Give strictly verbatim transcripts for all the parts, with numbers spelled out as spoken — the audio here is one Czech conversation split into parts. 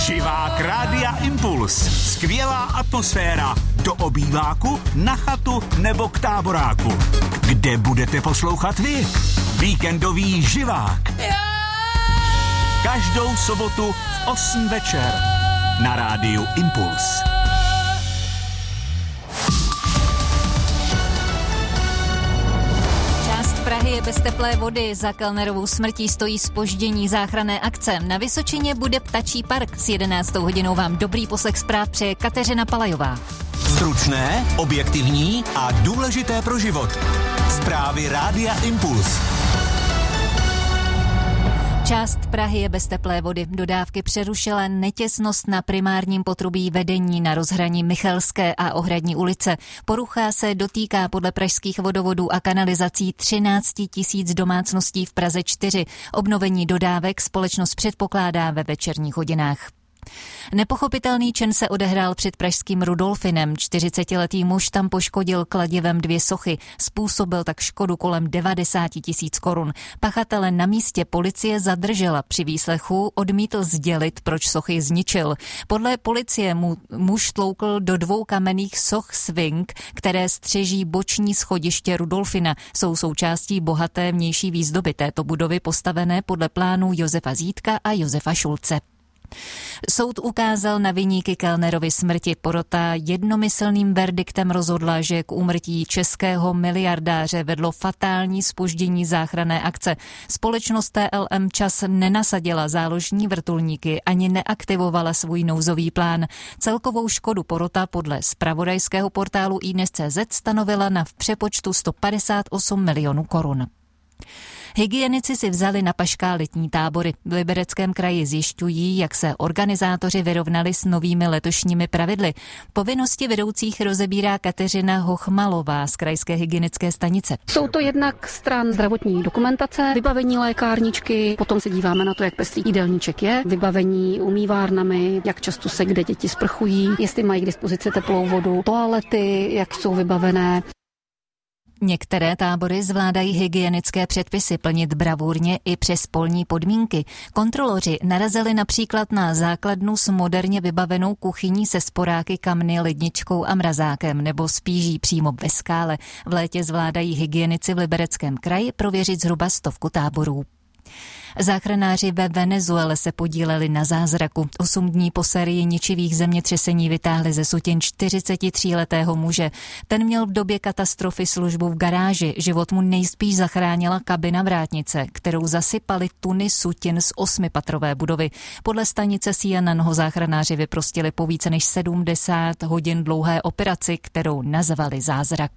Živák Rádia Impuls. Skvělá atmosféra. Do obýváku, na chatu nebo k táboráku. Kde budete poslouchat vy? Víkendový živák. Každou sobotu v osm večer na Rádiu Impuls. Prahy je bez teplé vody, za Kellnerovou smrtí stojí zpoždění záchranné akce. Na Vysočině bude ptačí park. S jedenáctou hodinou vám dobrý poslech zpráv přeje Kateřina Palajová. Stručné, objektivní a důležité pro život. Zprávy Rádia Impuls. Část Prahy je bez teplé vody. Dodávky přerušila netěsnost na primárním potrubí vedení na rozhraní Michalské a Ohradní ulice. Porucha se dotýká podle pražských vodovodů a kanalizací třináct tisíc domácností v Praze čtyři. Obnovení dodávek společnost předpokládá ve večerních hodinách. Nepochopitelný čin se odehrál před pražským Rudolfinem. čtyřicetiletý muž tam poškodil kladivem dvě sochy. Způsobil tak škodu kolem devadesát tisíc korun. Pachatele na místě policie zadržela. Při výslechu odmítl sdělit, proč sochy zničil. Podle policie mu muž tloukl do dvou kamenných soch Swing, které střeží boční schodiště Rudolfina. Jsou součástí bohaté vnější výzdoby této budovy postavené podle plánů Josefa Zítka a Josefa Šulce. Soud ukázal na viníky Kellnerovy smrti. Porota jednomyslným verdiktem rozhodla, že k úmrtí českého miliardáře vedlo fatální zpoždění záchranné akce. Společnost T L M Čas nenasadila záložní vrtulníky ani neaktivovala svůj nouzový plán. Celkovou škodu porota podle zpravodajského portálu i dnes tečka cé zet stanovila na v přepočtu sto padesát osm milionů korun. Hygienici si vzali na paškálitní tábory. V Libereckém kraji zjišťují, jak se organizátoři vyrovnali s novými letošními pravidly. Povinnosti vedoucích rozebírá Kateřina Hochmalová z krajské hygienické stanice. Jsou to jednak stran zdravotní dokumentace, vybavení lékárničky, potom se díváme na to, jak pestrý jídelníček je, vybavení umývárnami, jak často se kde děti sprchují, jestli mají k dispozici teplou vodu, toalety, jak jsou vybavené. Některé tábory zvládají hygienické předpisy plnit bravurně i přes polní podmínky. Kontroloři narazili například na základnu s moderně vybavenou kuchyní se sporáky, kamny, ledničkou a mrazákem nebo spíží přímo ve skále. V létě zvládají hygienici v Libereckém kraji prověřit zhruba stovku táborů. Záchranáři ve Venezuele se podíleli na zázraku. Osm dní po sérii ničivých zemětřesení vytáhli ze sutin čtyřicetitříletého muže. Ten měl v době katastrofy službu v garáži. Život mu nejspíš zachránila kabina vrátnice, kterou zasypali tuny sutin z osmipatrové budovy. Podle stanice C N N ho záchranáři vyprostili po více než sedmdesát hodin dlouhé operaci, kterou nazvali zázrak.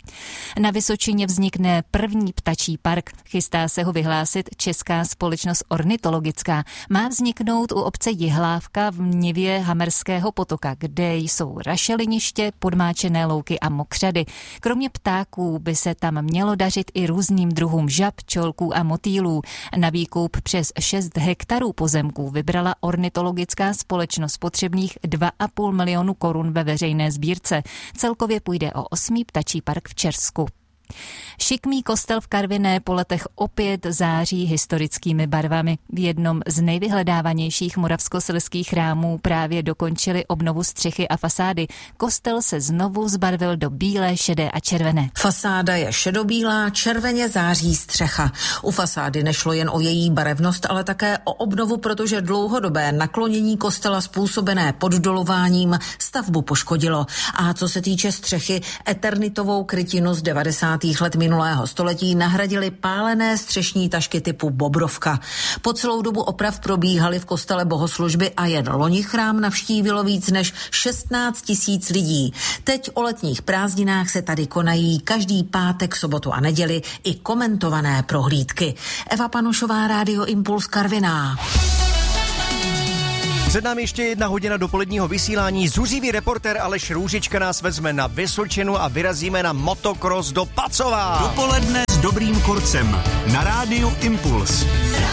Na Vysočině vznikne první ptačí park. Chystá se ho vyhlásit Česká společnost ornitologická. Má vzniknout u obce Jihlávka v nivě Hamerského potoka, kde jsou rašeliniště, podmáčené louky a mokřady. Kromě ptáků by se tam mělo dařit i různým druhům žab, čolků a motýlů. Na výkup přes šest hektarů pozemků vybrala ornitologická společnost potřebných dva a půl milionu korun ve veřejné sbírce. Celkově půjde o osmý ptačí park v Česku. Šikmý kostel v Karviné po letech opět září historickými barvami. V jednom z nejvyhledávanějších moravskoslezských chrámů právě dokončili obnovu střechy a fasády. Kostel se znovu zbarvil do bílé, šedé a červené. Fasáda je šedobílá, červeně září střecha. U fasády nešlo jen o její barevnost, ale také o obnovu, protože dlouhodobé naklonění kostela způsobené poddolováním stavbu poškodilo. A co se týče střechy, eternitovou krytinu z devadesátých let minulého století nahradily pálené střešní tašky typu bobrovka. Po celou dobu oprav probíhaly v kostele bohoslužby a jen loni chrám navštívilo víc než šestnáct tisíc lidí. Teď o letních prázdninách se tady konají každý pátek, sobotu a neděli i komentované prohlídky. Eva Panušová, Rádio Impuls, Karviná. Před námi ještě jedna hodina dopoledního vysílání. Zuřivý reportér Aleš Růžička nás vezme na Vysočinu a vyrazíme na motocross do Pacova. Dopoledne s dobrým kurcem na Rádiu Impuls.